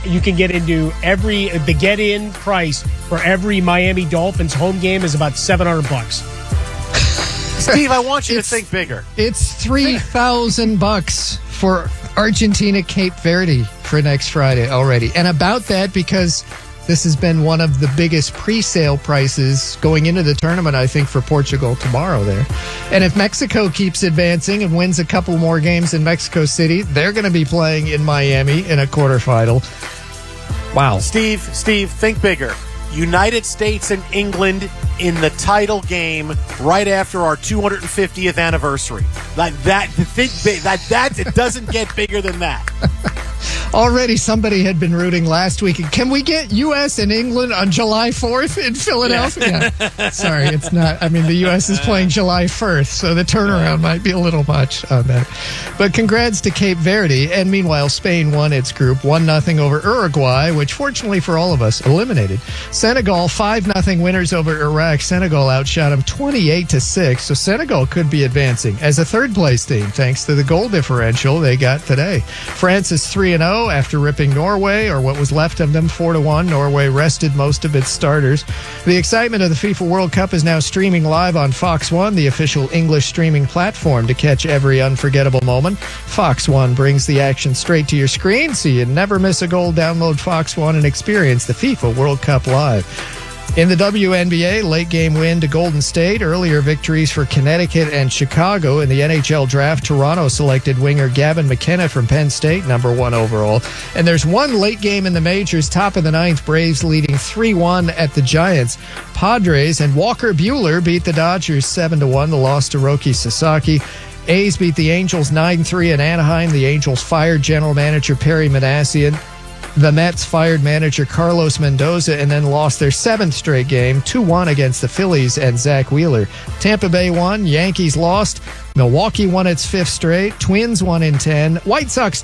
you can get into the get-in price for every Miami Dolphins home game is about $700. Steve, I want you to think bigger. It's $3,000 for Argentina Cape Verde for next Friday already. And about that, because this has been one of the biggest pre-sale prices going into the tournament, I think, for Portugal tomorrow there. And if Mexico keeps advancing and wins a couple more games in Mexico City, they're going to be playing in Miami in a quarterfinal. Wow. Steve, think bigger. United States and England in the title game right after our 250th anniversary. It doesn't get bigger than that. Already somebody had been rooting last week. Can we get U.S. and England on July 4th in Philadelphia? Yeah. Sorry, it's not. I mean, the U.S. is playing July 1st, so the turnaround might be a little much on that. But congrats to Cape Verde. And meanwhile, Spain won its group 1-0 over Uruguay, which fortunately for all of us, eliminated. Senegal 5-0 winners over Iraq. Senegal outshot them 28-6, so Senegal could be advancing as a third-place team thanks to the goal differential they got today. France is 3-0 after ripping Norway, or what was left of them, 4-1. Norway rested most of its starters. The excitement of the FIFA World Cup is now streaming live on Fox One, the official English streaming platform to catch every unforgettable moment. Fox One brings the action straight to your screen, so you never miss a goal. Download Fox One and experience the FIFA World Cup live. In the WNBA, late game win to Golden State, earlier victories for Connecticut and Chicago. In the NHL draft, Toronto selected winger Gavin McKenna from Penn State, number 1 overall. And there's one late game in the majors, top of the ninth, Braves leading 3-1 at the Giants. Padres and Walker Buehler beat the Dodgers 7-1, the loss to Roki Sasaki. A's beat the Angels 9-3 in Anaheim. The Angels fired general manager Perry Manassian. The Mets fired manager Carlos Mendoza and then lost their 7th straight game, 2-1 against the Phillies and Zach Wheeler. Tampa Bay won, Yankees lost, Milwaukee won its 5th straight, Twins won in 10, White Sox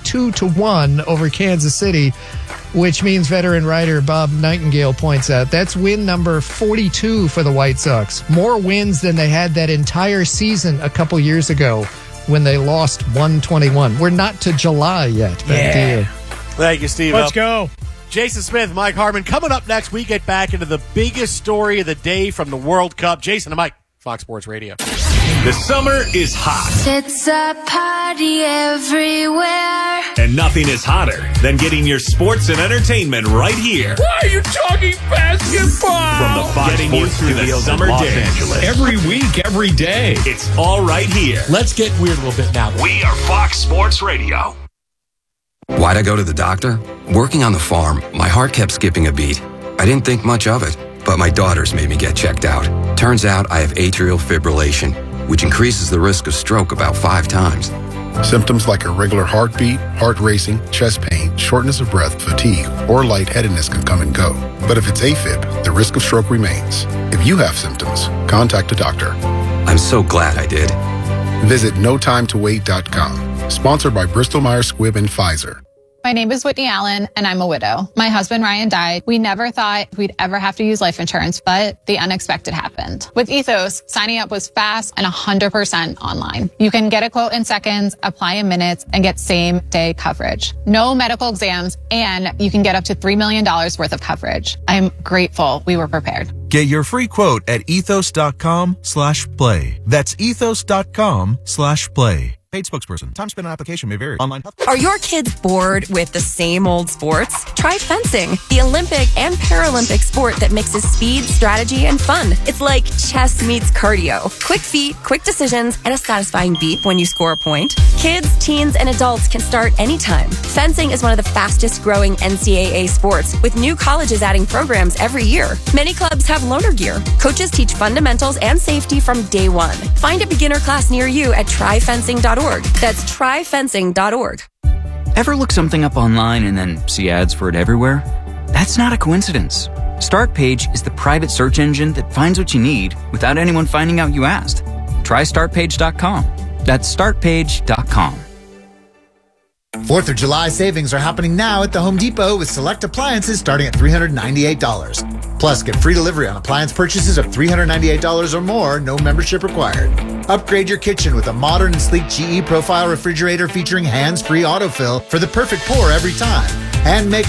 22-1 over Kansas City, which means veteran writer Bob Nightingale points out that's win number 42 for the White Sox. More wins than they had that entire season a couple years ago when they lost 121. We're not to July yet. Back to you. Thank you, Steve. Let's go. Jason Smith, Mike Harmon. Coming up next, we get back into the biggest story of the day from the World Cup. Jason and Mike, Fox Sports Radio. The summer is hot. It's a party everywhere. And nothing is hotter than getting your sports and entertainment right here. Why are you talking basketball? From the Fox Sports Studios in Los Angeles. Every week, every day. It's all right here. Let's get weird a little bit now. We are Fox Sports Radio. Why'd I go to the doctor? Working on the farm, my heart kept skipping a beat. I didn't think much of it, but my daughters made me get checked out. Turns out I have atrial fibrillation, which increases the risk of stroke about 5 times. Symptoms like irregular heartbeat, heart racing, chest pain, shortness of breath, fatigue, or lightheadedness can come and go. But if it's AFib, the risk of stroke remains. If you have symptoms, contact a doctor. I'm so glad I did. Visit notimetowait.com. Sponsored by Bristol Myers Squibb and Pfizer. My name is Whitney Allen, and I'm a widow. My husband, Ryan, died. We never thought we'd ever have to use life insurance, but the unexpected happened. With Ethos, signing up was fast and 100% online. You can get a quote in seconds, apply in minutes, and get same-day coverage. No medical exams, and you can get up to $3 million worth of coverage. I'm grateful we were prepared. Get your free quote at ethos.com/play. That's ethos.com/play. Paid spokesperson. Time spent on application may vary. Online. Are your kids bored with the same old sports? Try fencing, the Olympic and Paralympic sport that mixes speed, strategy, and fun. It's like chess meets cardio. Quick feet, quick decisions, and a satisfying beep when you score a point. Kids, teens, and adults can start anytime. Fencing is one of the fastest growing NCAA sports, with new colleges adding programs every year. Many clubs have loaner gear. Coaches teach fundamentals and safety from day one. Find a beginner class near you at tryfencing.org. That's tryfencing.org. Ever look something up online and then see ads for it everywhere? That's not a coincidence. Startpage is the private search engine that finds what you need without anyone finding out you asked. Try startpage.com. That's startpage.com. 4th of July savings are happening now at the Home Depot with select appliances starting at $398. Plus, get free delivery on appliance purchases of $398 or more, no membership required. Upgrade your kitchen with a modern and sleek GE Profile refrigerator featuring hands-free autofill for the perfect pour every time. And make